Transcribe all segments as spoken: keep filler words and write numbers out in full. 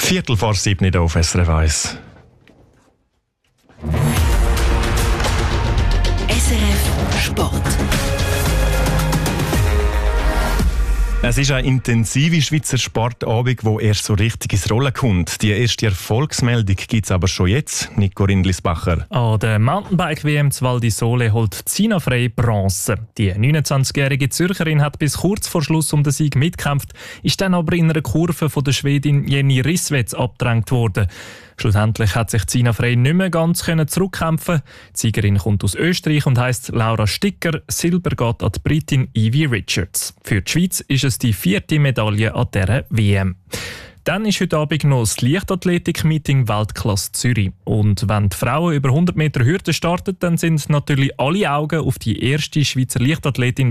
Viertel vor sieben hier auf S R F eins. S R F Sport. Es ist ein intensiver Schweizer Sportabend, der erst so richtig ins Rollen kommt. Die erste Erfolgsmeldung gibt es aber schon jetzt. Nico Rindlisbacher. An der Mountainbike-W M zu Val di Sole holt Zina Frey Bronze. Die neunundzwanzigjährige Zürcherin hat bis kurz vor Schluss um den Sieg mitgekämpft, ist dann aber in einer Kurve von der Schwedin Jenny Rissveds abgedrängt worden. Schlussendlich hat sich Zina Frey nicht mehr ganz zurückkämpfen. Die Siegerin kommt aus Österreich und heisst Laura Sticker. Silber geht an die Britin Evie Richards. Für die Schweiz ist es die vierte Medaille an dieser W M. Dann ist heute Abend noch das Leichtathletik-Meeting Weltklasse Zürich. Und wenn die Frauen über hundert Meter Hürde starten, dann sind natürlich alle Augen auf die erste Schweizer Leichtathletin,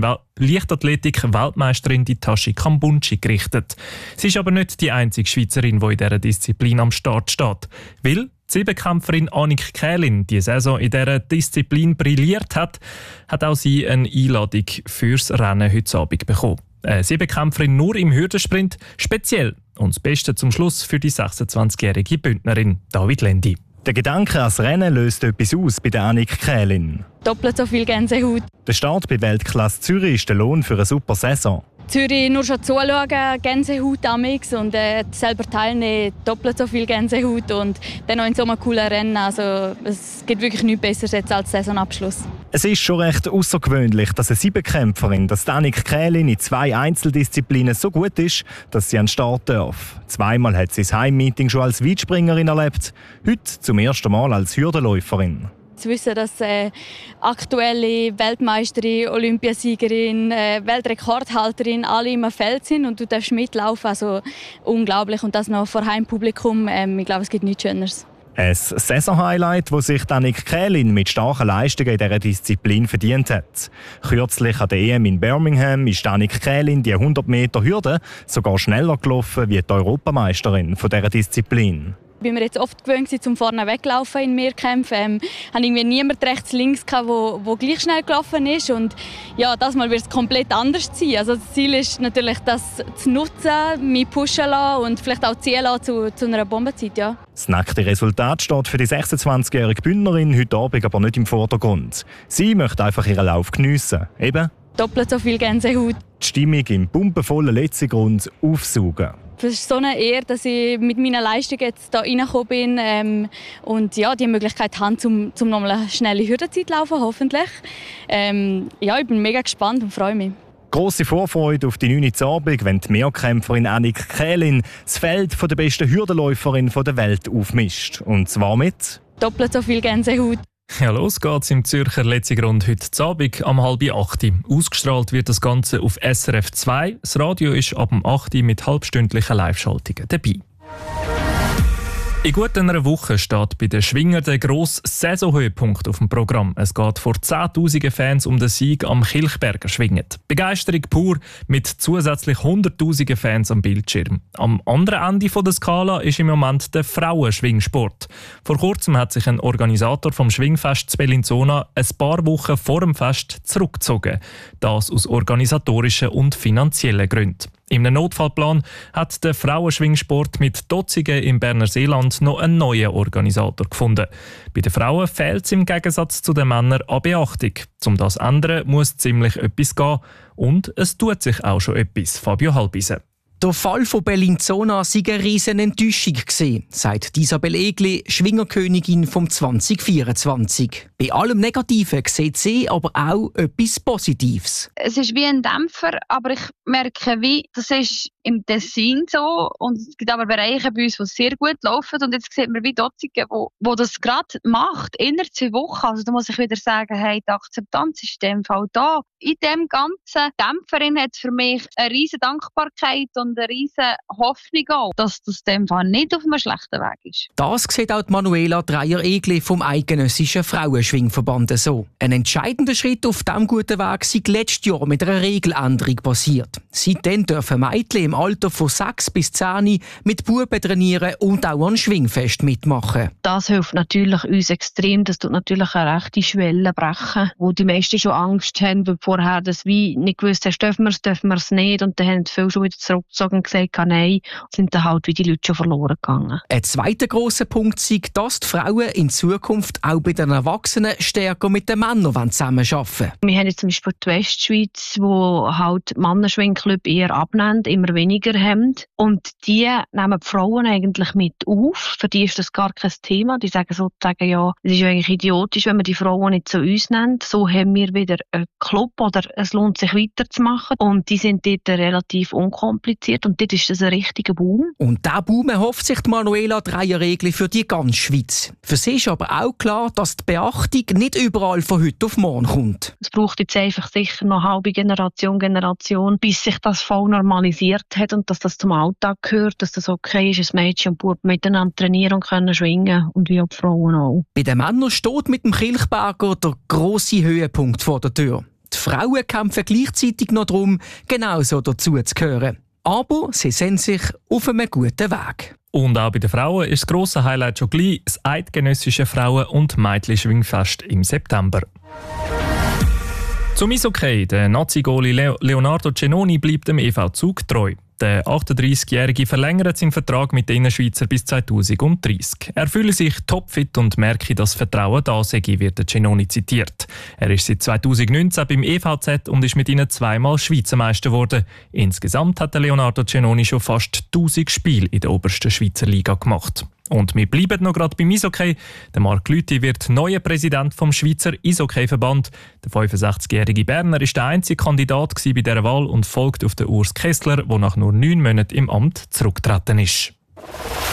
Leichtathletik-Weltmeisterin Tashi Kambunchi gerichtet. Sie ist aber nicht die einzige Schweizerin, die in dieser Disziplin am Start steht. Weil die Siebenkämpferin Annik Kählin die Saison in dieser Disziplin brilliert hat, hat auch sie eine Einladung fürs Rennen heute Abend bekommen. Eine Siebenkämpferin nur im Hürdensprint, speziell. Und das Beste zum Schluss für die sechsundzwanzigjährige Bündnerin David Lendi. Der Gedanke ans Rennen löst etwas aus bei der Annik Kählin. Doppelt so viel Gänsehaut. Der Start bei Weltklasse Zürich ist der Lohn für eine super Saison. Zürich nur schon zuschauen, Gänsehaut amix und äh, selber teilnehmen, doppelt so viel Gänsehaut und dann noch in so einem coolen Rennen. Also es gibt wirklich nichts Besseres jetzt als Saisonabschluss. Es ist schon recht außergewöhnlich, dass eine Siebenkämpferin, dass Annik Kählin in zwei Einzeldisziplinen so gut ist, dass sie an den Start darf. Zweimal hat sie das Heimmeeting schon als Weitspringerin erlebt, heute zum ersten Mal als Hürdenläuferin. Zu wissen, dass äh, aktuelle Weltmeisterin, Olympiasiegerin, äh, Weltrekordhalterin alle im Feld sind und du darfst mitlaufen, also unglaublich. Und das noch vor Heimpublikum, ähm, ich glaube, es gibt nichts Schöneres. Ein Saison-Highlight, das sich Annik Kählin mit starken Leistungen in dieser Disziplin verdient hat. Kürzlich an der E M in Birmingham ist Annik Kählin die hundert Meter Hürde sogar schneller gelaufen wie die Europameisterin von dieser Disziplin. Ich war mir jetzt oft gewöhnt, zum vorne weglaufen in Mehrkämpfen. Ähm, hatte irgendwie niemand rechts, links, der wo, wo gleich schnell gelaufen ist. Und ja, das Mal wird es komplett anders sein. Also das Ziel ist natürlich, das zu nutzen, mich pushen lassen und vielleicht auch ziehen lassen zu, zu einer Bombenzeit. Ja. Das nackte Resultat steht für die sechsundzwanzigjährige Bündnerin heute Abend aber nicht im Vordergrund. Sie möchte einfach ihren Lauf geniessen. Eben doppelt so viel Gänsehaut. Die Stimmung im pumpenvollen Letzigrund aufsaugen. Es ist so eine Ehre, dass ich mit meiner Leistung jetzt hier reingekommen bin ähm, und ja, die Möglichkeit habe, zum, zum nochmal eine schnelle Hürdenzeit zu laufen, hoffentlich. Ähm, ja, ich bin mega gespannt und freue mich. Grosse Vorfreude auf die neunte Abend, wenn die Mehrkämpferin Annik Kählin das Feld der besten Hürdenläuferin der Welt aufmischt. Und zwar mit doppelt so viel Gänsehaut. Ja, los geht's im Zürcher Letzigrund heute Abend am halb acht. Ausgestrahlt wird das Ganze auf S R F zwei. Das Radio ist ab dem acht mit halbstündlichen Live-Schaltungen dabei. In gut einer Woche steht bei den Schwingern der grosse Saisonhöhepunkt auf dem Programm. Es geht vor zehntausenden Fans um den Sieg am Kilchberger Schwingen. Begeisterung pur mit zusätzlich hunderttausenden Fans am Bildschirm. Am anderen Ende der Skala ist im Moment der Frauenschwingsport. Vor kurzem hat sich ein Organisator vom Schwingfest zu Bellinzona ein paar Wochen vor dem Fest zurückgezogen. Das aus organisatorischen und finanziellen Gründen. Im Notfallplan hat der Frauenschwingsport mit Dotzigen im Berner Seeland noch einen neuen Organisator gefunden. Bei den Frauen fehlt es im Gegensatz zu den Männern an Beachtung. Um das zu ändern, muss ziemlich etwas gehen. Und es tut sich auch schon etwas. Fabio Halbisen. Der Fall von Bellinzona war eine riesen Enttäuschung, sagt Isabel Egli, Schwingerkönigin vom zwanzig vierundzwanzig. Bei allem Negativen sieht sie aber auch etwas Positives. Es ist wie ein Dämpfer, aber ich merke, wie, das ist im Tessin so. Und es gibt aber Bereiche bei uns, die sehr gut laufen. Und jetzt sieht man wie Dotzigen, wo, wo das gerade macht, innerhalb zwei Wochen. Also da muss ich wieder sagen, hey, die Akzeptanz ist in dem Fall da. In dem ganzen Dämpferin hat es für mich eine riesen Dankbarkeit und eine riesen Hoffnung auch, dass das in dem Fall nicht auf einem schlechten Weg ist. Das sieht auch Manuela Dreyer-Egli vom Eidgenössischen Frauenschwingverband so. Ein entscheidender Schritt auf diesem guten Weg sei letztes Jahr mit einer Regeländerung passiert. Seitdem dürfen Mädchen im Alter von sechs bis zehn mit Buben trainieren und auch an Schwingfest mitmachen. Das hilft natürlich uns extrem. Das tut natürlich eine rechte Schwelle brechen, wo die meisten schon Angst haben, weil vorher das wie nicht gewusst hast, dürfen wir es, dürfen wir es nicht. Und dann haben viele schon wieder zurückgezogen. zurückgezogen und gesagt, nein, sind dann halt wie die Leute schon verloren gegangen. Ein zweiter grosser Punkt ist, dass die Frauen in Zukunft auch bei den Erwachsenen stärker mit den Männern zusammenarbeiten wollen. Wir haben jetzt zum Beispiel die Westschweiz, wo halt Männerschwingclub eher abnehmen, immer weniger haben. Und die nehmen die Frauen eigentlich mit auf. Für die ist das gar kein Thema. Die sagen sozusagen, ja, es ist ja eigentlich idiotisch, wenn man die Frauen nicht zu uns nennt. So haben wir wieder einen Club oder es lohnt sich weiterzumachen. Und die sind dort relativ unkompliziert und dort ist das ein richtiger Boom. Und diesen Boom erhofft sich die Manuela Dreieregli für die ganze Schweiz. Für sie ist aber auch klar, dass die Beachtung nicht überall von heute auf morgen kommt. Es braucht jetzt einfach sicher noch eine halbe Generation, Generation, bis sich das voll normalisiert hat und dass das zum Alltag gehört, dass das okay ist, dass Mädchen und Bub miteinander trainieren und können schwingen und wie auch die Frauen auch. Bei den Männern steht mit dem Kilchberger der grosse Höhepunkt vor der Tür. Die Frauen kämpfen gleichzeitig noch darum, genauso dazu zu gehören. Aber sie sind sich auf einem guten Weg. Und auch bei den Frauen ist das grosse Highlight schon gleich das eidgenössische Frauen- und Mädchenschwingfest im September. Zum Eishockey. Der Nazi-Goalie Leonardo Cennoni bleibt dem E V Zug treu. Der achtunddreißigjährige verlängert seinen Vertrag mit den Innerschweizer bis zweitausenddreißig. Er fühle sich topfit und merke, dass Vertrauen da sei, wird der Cennoni zitiert. Er ist seit zweitausendneunzehn beim E V Z und ist mit ihnen zweimal Schweizer Meister geworden. Insgesamt hat der Leonardo Cennoni schon fast tausend Spiele in der obersten Schweizer Liga gemacht. Und wir bleiben noch gerade beim Eishockey. Der Marc Lüthi wird neuer Präsident vom Schweizer Eishockeyverband. Der fünfundsechzigjährige Berner ist der einzige Kandidat bei dieser Wahl und folgt auf den Urs Kessler, der nach nur neun Monaten im Amt zurückgetreten ist.